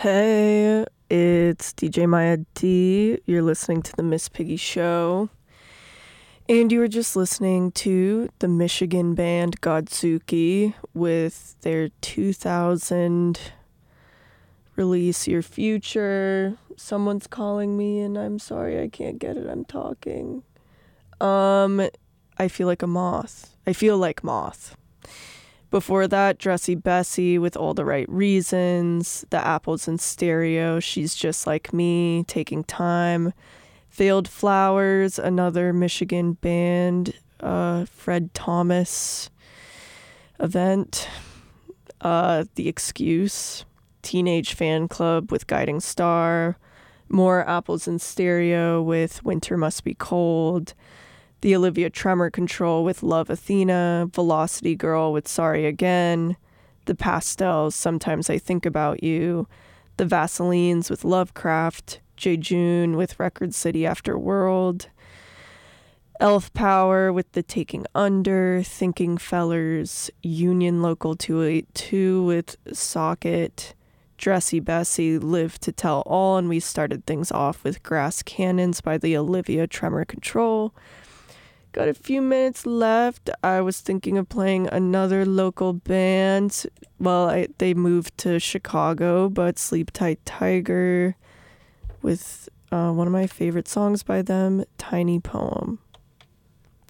Hey, it's DJ Maya D. You're listening to the Miss Piggy Show. And you were just listening to the Michigan band Godzuki with their 2000 release, Your Future. Someone's calling me and I'm sorry I can't get it. I'm talking. I feel like a moth. I feel like moth. Before that, Dressy Bessie with All the Right Reasons, The Apples in Stereo, She's Just Like Me, Taking Time, Failed Flowers, another Michigan band, Fred Thomas event, The Excuse, Teenage Fan Club with Guiding Star, more Apples in Stereo with Winter Must Be Cold, the Olivia Tremor Control with Love Athena, Velocity Girl with Sorry Again, the Pastels, Sometimes I Think About You, the Vaselines with Lovecraft, J. June with Record City After World, Elf Power with The Taking Under, Thinking Fellers, Union Local 282 with Socket, Dressy Bessie, Live to Tell All, and we started things off with Grass Cannons by the Olivia Tremor Control. Got a few minutes left. I was thinking of playing another local band. Well, they moved to Chicago, but Sleep Tight Tiger with one of my favorite songs by them, Tiny Poem.